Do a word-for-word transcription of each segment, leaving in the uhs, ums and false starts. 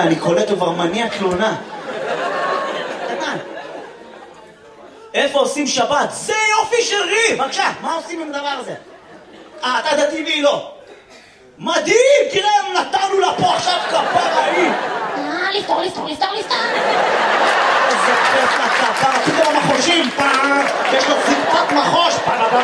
אני קולט כבר מניע תלונה. קטן. איפה עושים שבת? זה יופי של ריב! בבקשה, מה עושים עם הדבר הזה? אה, אתה דתי והיא לא. מדהים! תראה, נתנו לה פה עכשיו כפרה היא! אה, לפתור, לפתור, לפתור, לפתור! איזה כיף לכפרה, פתאום המחושים, פעם! יש לו זיפת מחוש! פעם!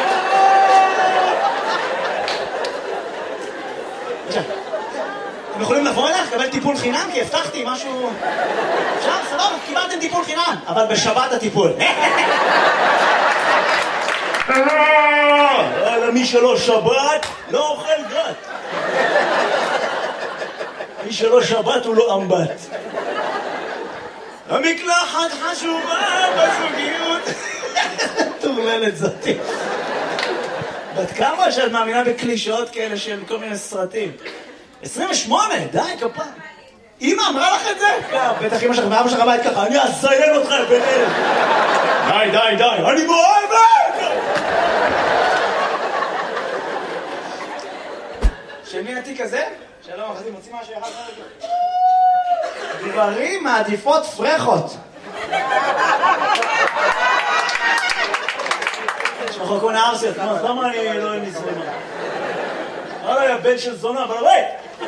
אתם יכולים לבוא אליך, לקבל טיפול חינם? כי הבטחתי משהו... אפשר? סבבה, קיבלתם טיפול חינם, אבל בשבת הטיפול. מי שלא שבת, לא אוכל גת. מי שלא שבת הוא לא אמבט. המקלחת חשובה בזוגיות. תורללת זאתי. בת כמה שאת מאמינה בקלישאות כאלה של כל מיני סרטים? עשרים ושמונה, די, כפיים. אמא אמרה לך את זה? בטח אמא שלך ואבא שלך בית ככה, אני אזיין אותך ביניהם. די, די, די, אני מאוהבת! של מי התיק הזה? שלום, אחרי מוציא משהו אחד חלק. גברים מעדיפות פרחות. יש לך כל מיני ארסיות, למה אני לא נזרונה? אולי הבן של זונה, אבל אולי!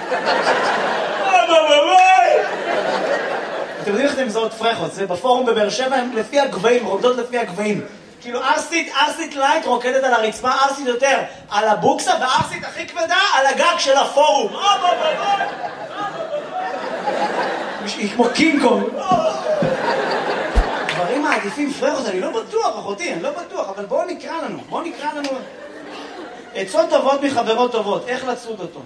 אתם יודעים איך אתם מזהות פרחות? זה בפורום בבאר שבע, הם לפי הגבהים, רוקדות לפי הגבהים. כאילו ארסית, ארסית לייט רוקדת על הרצפה, ארסית יותר על הבוקסה, וארסית הכי כבדה על הגג של הפורום. היא כמו קינג קונג. דברים מעדיפים פרחות, אני לא בטוח, אחותי, אני לא בטוח, אבל בואו נקרא לנו, בואו נקרא לנו. עצות טובות מחברות טובות, איך לצוד אותו?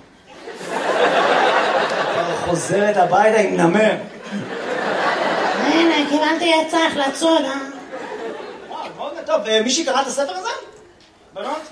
חוזרת הביתה עם נמר. הנה, קיבלתי עצה איך לצוד, אה? וואו, מאוד טוב. מישהי קרא את הספר הזה? בנות?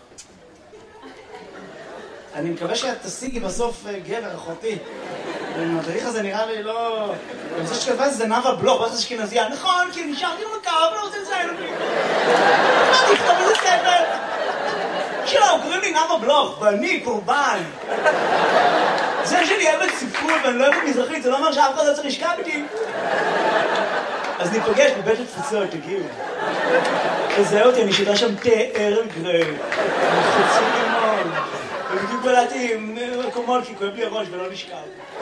אני מקווה שאת תשיגי בסוף גבר, אחותי. המדריך הזה נראה לי לא... אני חושב שכתבה זה נאווה בלוך, בטח אשכנזייה. נכון, כי נשארתי במקר, אבל לא רוצה לציין אותי. מה תכתוב איזה ספר? שלום, קוראים לי נאווה בלוך, ואני קורבן. זה שאני אוהבת ספרות ואני לא אוהבת מזרחית, זה לא אומר שאף אחד לא צריך לשכב איתי. אז ניפגש בבית התפוצות, תגיעו. תזהה אותי, אני שיטה שם תאר גרי. חוצים למול. ובדיוק בלעתי עם מקומות כי כואב לי הראש ולא נשכב.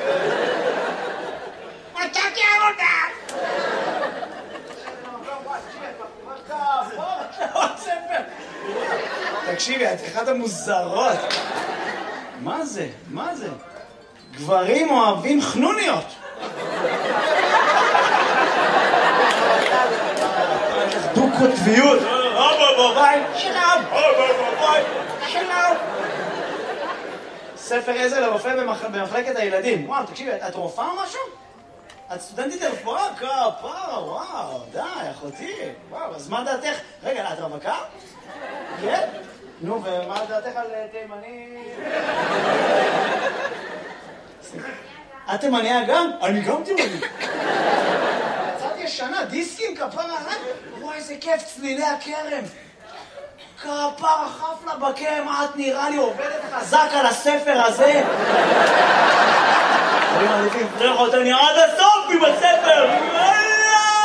מצאתי עבודה! תקשיבי, את אחת המוזרות. מה זה? מה זה? גברים אוהבים חנוניות. דו-קוטביות. שלום. שלום. ספר עזר לרופא במחלקת הילדים. וואו, תקשיבי, את רופאה או משהו? את סטודנטית לרפואה? כפרה, וואו, די, אחותי. וואו, אז מה דעתך? רגע, את רווקה? כן? נו, ומה דעתך על תימני? את תימניה גם? אני גם תימני. יצאתי ישנה, דיסקים, כפרה, וואי, איזה כיף, צלילי הכרם. כפרה, חפלה בקרם, את נראה לי עובדת חזק על הספר הזה. אני מעדיפים פרחות, אני עד הסוף עם הספר.